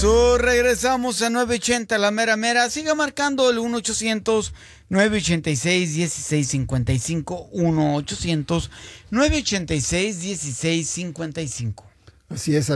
Regresamos a 980, la mera mera. Siga marcando el 1-800-986-1655. 1-800-986-1655. Así es,